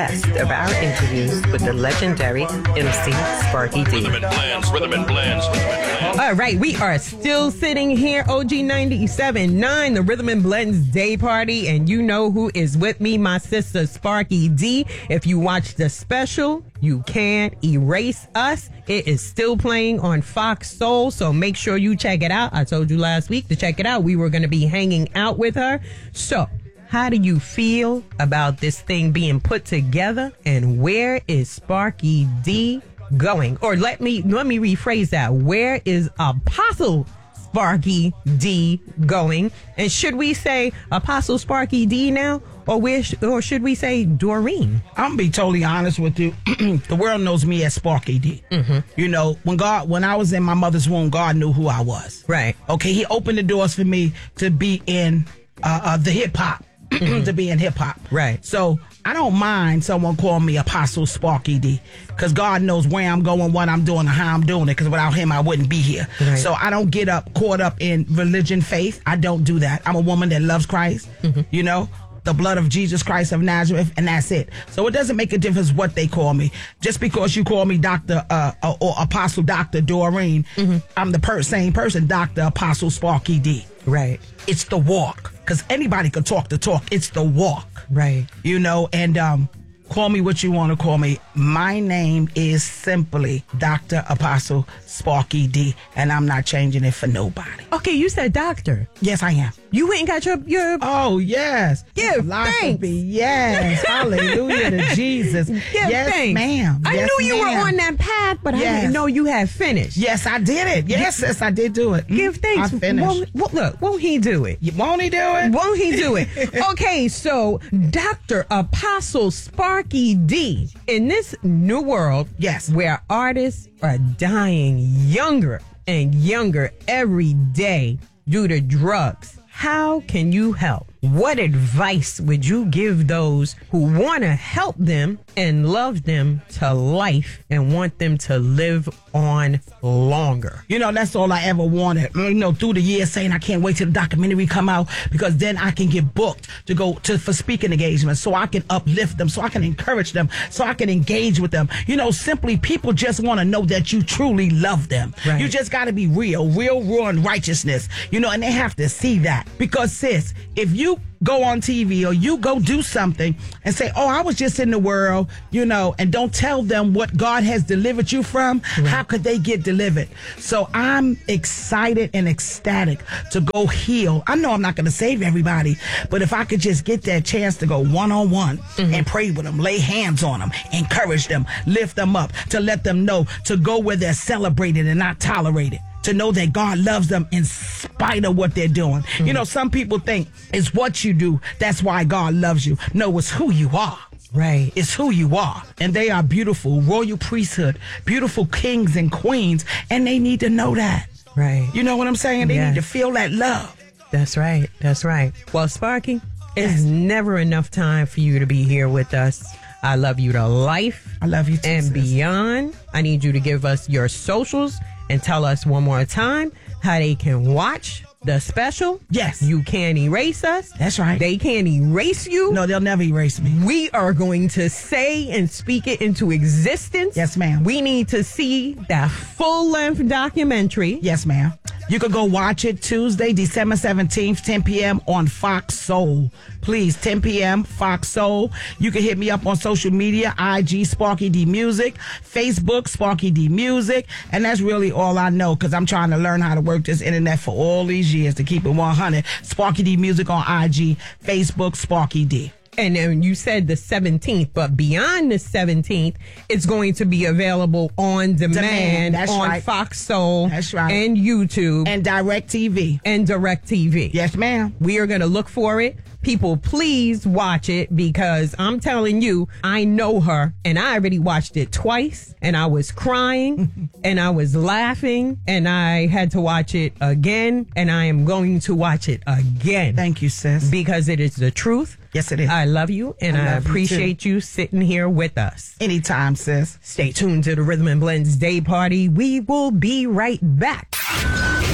Best of our interviews with the legendary MC Sparky D. Rhythm and Blends, Rhythm and Blends, Rhythm and Blends. All right, we are still sitting here, OG 97.9, the Rhythm and Blends Day Party, and you know who is with me, my sister Sparky D. If you watch the special, You Can't Erase Us. It is still playing on Fox Soul, so make sure you check it out. I told you last week to check it out. We were going to be hanging out with her. So, how do you feel about this thing being put together, and where is Sparky D going? Or let me rephrase that. Where is Apostle Sparky D going? And should we say Apostle Sparky D now, or should we say Doreen? I'm gonna be totally honest with you. The world knows me as Sparky D. Mm-hmm. You know, when I was in my mother's womb, God knew who I was. Right. Okay. He opened the doors for me to be in the hip hop. Mm-hmm. To be in hip hop. Right. So I don't mind someone calling me Apostle Sparky D, because God knows where I'm going, what I'm doing, and how I'm doing it, because without him I wouldn't be here. Right. So I don't get caught up in religion, faith. I don't do that. I'm a woman that loves Christ, you know, the blood of Jesus Christ of Nazareth, and that's it. So it doesn't make a difference what they call me. Just because you call me Dr. Or Apostle Dr. Doreen, I'm the same person, Dr. Apostle Sparky D. Right. It's the walk. Because anybody could talk the talk. It's the walk. Right. You know, and call me what you want to call me. My name is simply Dr. Apostle Sparky D, and I'm not changing it for nobody. Okay, you said doctor. Yes, I am. You went and got your... Oh, yes. Give thanks. Yes. Hallelujah to Jesus. Yes, thanks. Ma'am. I knew you were on that path, but I didn't know you had finished. Yes, I did it. Yes, I did do it. Give thanks. I finished. Won't he do it? Won't he do it? Won't he do it? Okay, so Dr. Apostle Sparky D, in this new world, where artists are dying younger and younger every day due to drugs, how can you help? What advice would you give those who want to help them and love them to life and want them to live on longer? You know, that's all I ever wanted. You know, through the years saying I can't wait till the documentary come out, because then I can get booked to go for speaking engagements, so I can uplift them, so I can encourage them, so I can engage with them. You know, simply people just want to know that you truly love them. Right. You just got to be real, raw and righteousness, you know, and they have to see that. Because sis, if you go on TV or you go do something and say, oh, I was just in the world, you know, and don't tell them what God has delivered you from, how could they get delivered? So I'm excited and ecstatic to go heal. I know I'm not going to save everybody, but if I could just get that chance to go one-on-one and pray with them, lay hands on them, encourage them, lift them up, to let them know to go where they're celebrated and not tolerated. To know that God loves them in spite of what they're doing. You know, some people think it's what you do, that's why God loves you. No, it's who you are. Right. It's who you are. And they are beautiful, royal priesthood, beautiful kings and queens, and they need to know that. Right. You know what I'm saying? They need to feel that love. That's right. That's right. Well, Sparky, it's never enough time for you to be here with us. I love you to life. I love you too, and sis. Beyond. I need you to give us your socials and tell us one more time how they can watch the special. Yes. You Can't Erase Us. That's right. They can't erase you. No, they'll never erase me. We are going to say and speak it into existence. Yes, ma'am. We need to see that full-length documentary. Yes, ma'am. You can go watch it Tuesday, December 17th, 10 p.m. on Fox Soul. Please, 10 p.m., Fox Soul. You can hit me up on social media, IG Sparky D Music, Facebook Sparky D Music, and that's really all I know, because I'm trying to learn how to work this internet for all these years to keep it 100. Sparky D Music on IG, Facebook Sparky D. And then you said the 17th, but beyond the 17th, it's going to be available on demand on Fox Soul. That's right. And YouTube. And DirecTV. Yes, ma'am. We are going to look for it. People, please watch it, because I'm telling you, I know her, and I already watched it twice, and I was crying, and I was laughing, and I had to watch it again, and I am going to watch it again. Thank you, sis. Because it is the truth. Yes, it is. I love you, and I appreciate you sitting here with us. Anytime, sis. Stay tuned to the Rhythm and Blends Day Party. We will be right back.